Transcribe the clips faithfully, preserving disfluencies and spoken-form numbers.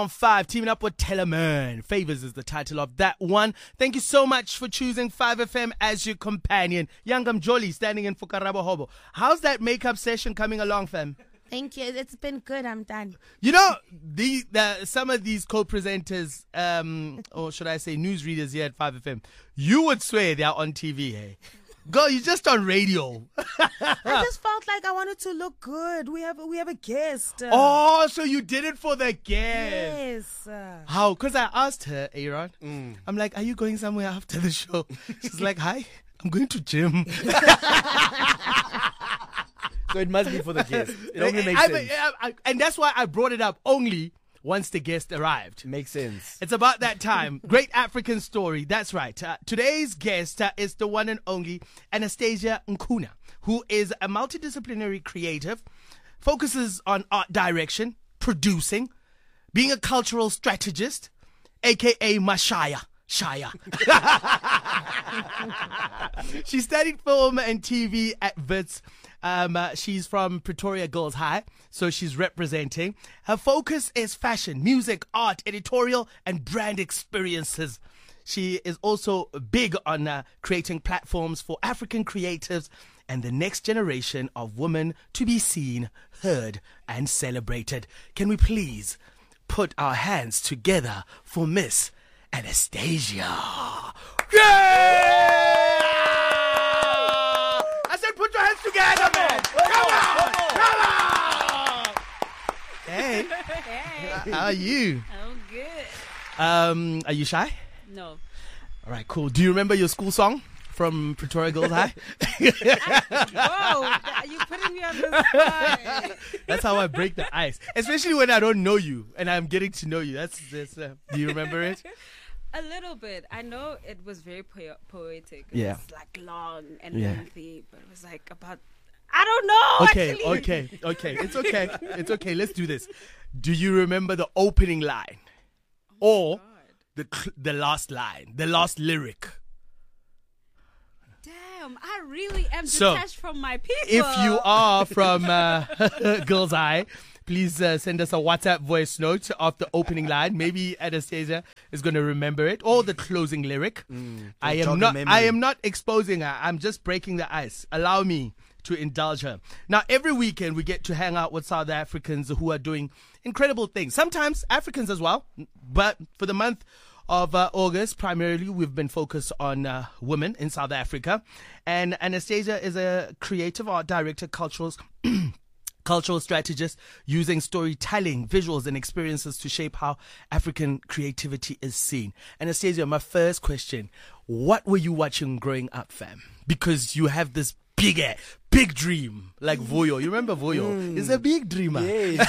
On five, teaming up with Telemann. Favors is the title of that one. Thank you so much for choosing five F M as your companion. Yangam Jolly standing in for Karabo Hobo. How's that makeup session coming along, fam? Thank you. It's been good. I'm done. You know, the, the some of these co-presenters, um, or should I say newsreaders here at five F M, you would swear they're on T V, hey? Girl, you're just on radio. I just felt like I wanted to look good. We have we have a guest. Oh, so you did it for the guest. Yes. How? Because I asked her, Aaron, Mm. I'm like, are you going somewhere after the show? She's like, hi, I'm going to gym. So it must be for the guest. It only makes I- sense. I- I- and that's why I brought it up only once the guest arrived. Makes sense. It's about that time. Great African story. That's right. Uh, today's guest uh, is the one and only Anastasia Nkuna, who is a multidisciplinary creative, focuses on art direction, producing, being a cultural strategist, aka Mashaya. Shaya. She studied film and T V at Wits. Um, uh, she's from Pretoria Girls High, so she's representing. Her focus is fashion, music, art, editorial, and brand experiences. She is also big on uh, creating platforms for African creatives and the next generation of women to be seen, heard, and celebrated. Can we please put our hands together for Miss Anastasia? Yeah! I said put your hands together, man. Come on, come on. Hey, Hey, how are you? I'm good. Um, are you shy? No. All right, cool. Do you remember your school song from Pretoria Girls High? Whoa, are you putting me on the spot? That's how I break the ice, especially when I don't know you and I'm getting to know you. That's that's. Uh, do you remember it? A little bit. I know it was very po- poetic. It Yeah. was like long and Yeah. lengthy, but it was like about, I don't know. Okay, actually. okay, okay. It's okay. It's okay. Let's do this. Do you remember the opening line, or God. the cl- the last line, the last lyric? Damn, I really am So, detached from my people. If you are from uh, Girls Eye, please uh, send us a WhatsApp voice note of the opening line. Maybe Anastasia is going to remember it, or the closing lyric. I jog am a not. memory. I am not exposing her. I'm just breaking the ice. Allow me to indulge her. Now, every weekend we get to hang out with South Africans who are doing incredible things. Sometimes Africans as well, but for the month of uh, August, primarily, we've been focused on uh, women in South Africa. And Anastasia is a creative art director, cultural, cultural strategist, using storytelling, visuals, and experiences to shape how African creativity is seen. Anastasia, my first question, what were you watching growing up, fam? Because you have this big, eh, big dream, like Voyo. You remember Voyo? He's a big dreamer. Yes.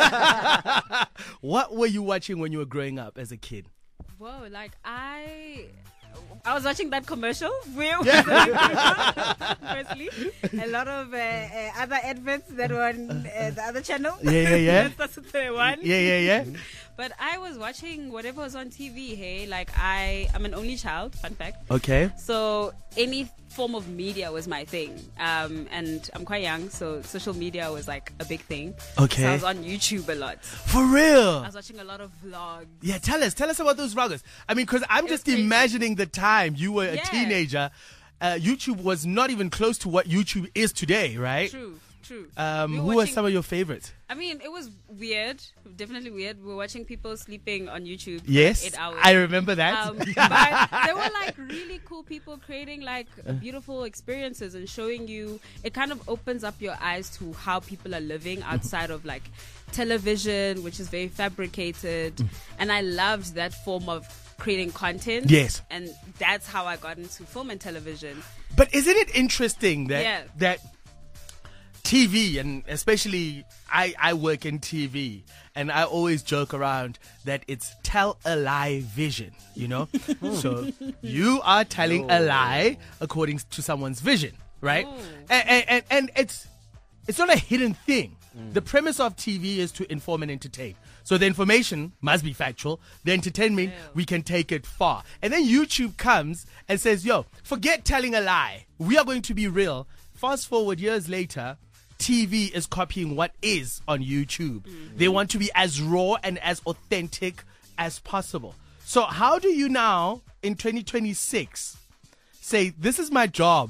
What were you watching when you were growing up as a kid? Whoa, like I, I was watching that commercial. Where firstly, a lot of uh, uh, other adverts that were on uh, the other channel. Yeah, yeah, yeah. That's the one. Yeah, yeah, yeah. But I was watching whatever was on T V. Hey, like I, I'm an only child. Fun fact. Okay. So any form of media was my thing. Um, and I'm quite young, so social media was like a big thing. Okay. So I was on YouTube a lot. For real? I was watching a lot of vlogs. Yeah, tell us. Tell us about those vloggers. I mean, because I'm It was just crazy. imagining the time you were a Yeah. teenager. Uh, YouTube was not even close to what YouTube is today, right? True, true. Um, We were who are watching- some of your favorites? I mean, it was weird, definitely weird. We were watching people sleeping on YouTube for Yes, like eight hours. I remember that. Um, but there were like really cool people creating like beautiful experiences and showing you. It kind of opens up your eyes to how people are living outside of like television, which is very fabricated. And I loved that form of creating content. Yes. And that's how I got into film and television. But isn't it interesting that Yeah. that T V, and especially I, I work in T V, and I always joke around that it's tell a lie vision, you know? So you are telling a lie according to someone's vision, right? Oh. And, and, and, and it's it's not a hidden thing. The premise of T V is to inform and entertain. So the information must be factual. The entertainment, Yeah. we can take it far. And then YouTube comes and says, yo, forget telling a lie. We are going to be real. Fast forward years later, T V is copying what is on YouTube. They want to be as raw and as authentic as possible. So how do you now, in twenty twenty-six, say, this is my job?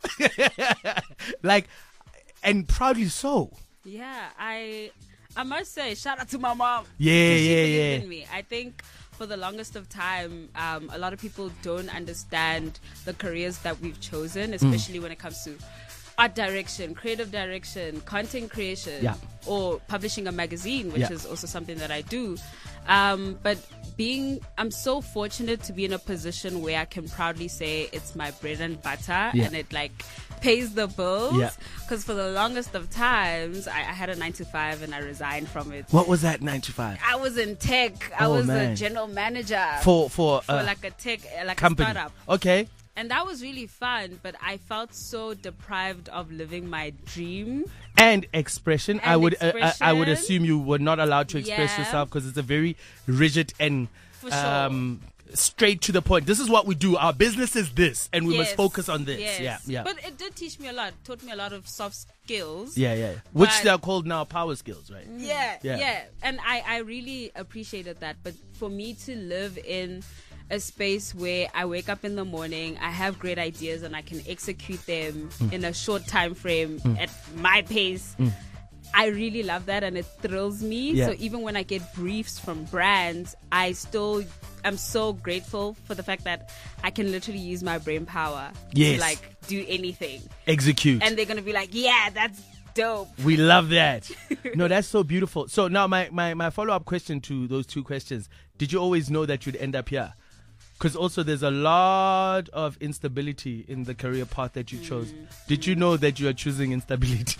Like, and proudly so. Yeah, I I must say, shout out to my mom. Yeah, She yeah, believed yeah. in me. I think for the longest of time, um, a lot of people don't understand the careers that we've chosen, Mm. especially when it comes to art direction, creative direction, content creation, Yeah. or publishing a magazine, which Yeah. is also something that I do. Um, but being, I'm so fortunate to be in a position where I can proudly say it's my bread and butter, Yeah. and it like pays the bills. Yeah. Because for the longest of times, I, I had a nine to five and I resigned from it. What was that, nine to five? I was in tech. I Oh, was man. a general manager For, for, for uh, like a tech, like company. a startup. Okay. And that was really fun, but I felt so deprived of living my dream. And expression. I And would uh, I, I would expression. assume you were not allowed to express Yeah. yourself because it's a very rigid and For sure. um, straight to the point. This is what we do. Our business is this, and we must Yes, focus on this. yes. Yeah, yeah. But it did teach me a lot. Taught me a lot of soft skills. yeah, yeah, yeah. Which But- they are called now power skills, right? Yeah, Yeah. yeah, And I, I really appreciated that. But for me to live in a space where I wake up in the morning, I have great ideas and I can execute them Mm. in a short time frame at my pace. I really love that and it thrills me. Yeah. So even when I get briefs from brands, I still am so grateful for the fact that I can literally use my brain power Yes. to like do anything. Execute. And they're gonna be like, yeah, that's dope. We love that. No, that's so beautiful. So now my, my, my follow-up question to those two questions. Did you always know that you'd end up here? Because also there's a lot of instability in the career path that you chose. Mm. Did you know that you are choosing instability?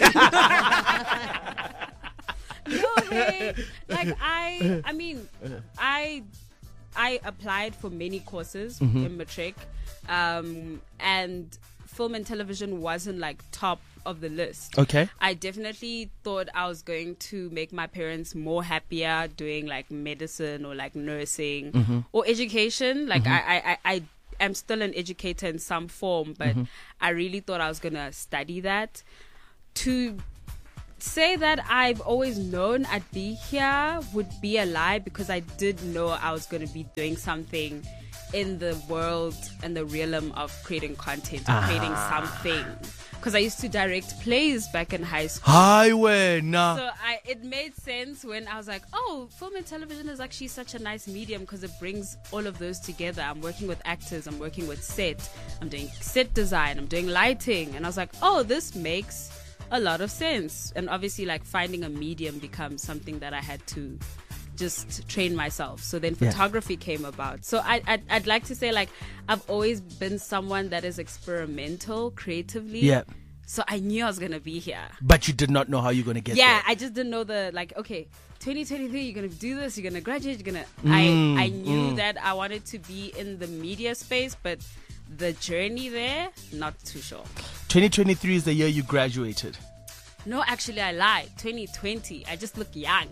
No way. Like I I mean I I applied for many courses Mm-hmm. in matric, um, and film and television wasn't like top of the list. Okay. I definitely thought I was going to make my parents more happier doing like medicine or like nursing Mm-hmm. or education. Like I, I, I, I am still an educator in some form, but Mm-hmm. I really thought I was gonna study that. To say that I've always known I'd be here would be a lie, because I did know I was going to be doing something in the world and the realm of creating content, or creating something. Because I used to direct plays back in high school. Highway, nah. So I, it made sense when I was like, oh, film and television is actually such a nice medium because it brings all of those together. I'm working with actors, I'm working with set, I'm doing set design, I'm doing lighting. And I was like, oh, this makes a lot of sense. And obviously, like, finding a medium becomes something that I had to just train myself. So then Yeah. photography came about. So I, I'd, I'd like to say, like, I've always been someone that is experimental creatively. Yeah. So I knew I was going to be here. But you did not know how you're going to get Yeah, there. I just didn't know the, like, okay, twenty twenty-three, you're going to do this, you're going to graduate, you're going to... Mm, I, I knew that I wanted to be in the media space, but the journey there, not too sure. twenty twenty-three is the year you graduated. No, actually, I lied. twenty twenty, I just look young.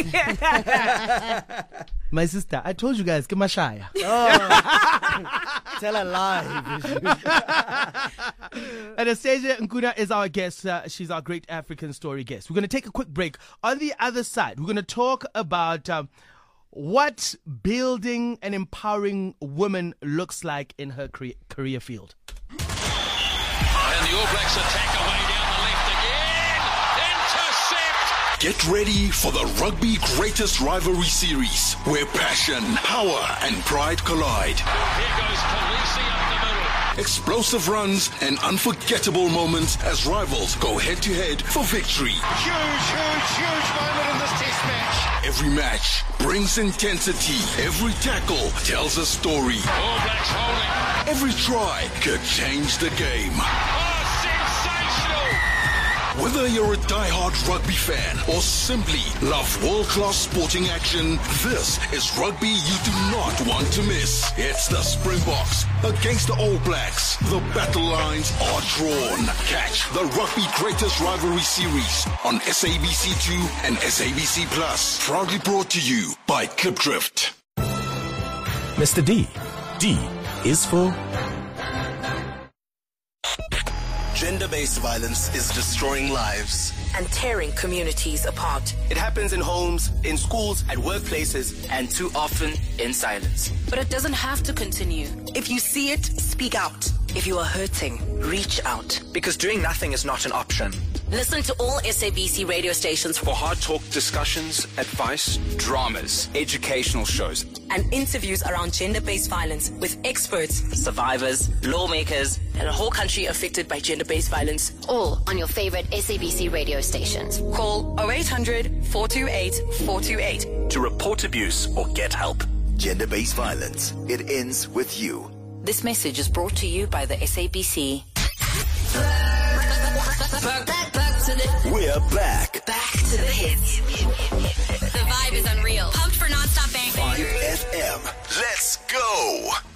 My sister, I told you guys, get my shaya. Tell a lie. Anastasia Nkuna is our guest. Uh, she's our great African story guest. We're going to take a quick break. On the other side, we're going to talk about um, what building an empowering woman looks like in her career, career field. And the All Blacks attack away down the left again. Intercept. Get ready for the Rugby Greatest Rivalry Series, where passion, power, and pride collide. Here goes Khaleesi up the middle. Explosive runs and unforgettable moments as rivals go head-to-head for victory. Huge, huge, huge moment in this test match. Every match brings intensity. Every tackle tells a story. All Blacks holding. Every try could change the game. Oh, sensational. Whether you're a die-hard rugby fan or simply love world-class sporting action, this is rugby you do not want to miss. It's the Springboks against the All Blacks. The battle lines are drawn. Catch the Rugby Greatest Rivalry Series on S A B C two and S A B C Plus. Proudly brought to you by Clipdrift. Mister D. D is for... J Gender-based violence is destroying lives and tearing communities apart. It happens in homes, in schools, at workplaces, and too often in silence. But it doesn't have to continue. If you see it, speak out. If you are hurting, reach out. Because doing nothing is not an option. Listen to all S A B C radio stations For hard talk discussions, advice, dramas, educational shows, and interviews around gender-based violence with experts, survivors, lawmakers, and a whole country affected by gender-based violence. All on your favorite S A B C radio stations. Call oh eight hundred, four two eight, four two eight to report abuse or get help. Gender-based violence. It ends with you. This message is brought to you by the S A B C. Back, back, back to the We're back. back to the hits. The vibe is unreal. Pumped for non-stop bang. five F M. Let's go.